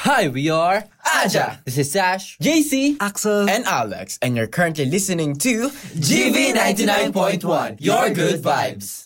Hi, we are Aja, This is Sash, JC, Axel, and Alex, and you're currently listening to GV 99.1, Your Good Vibes.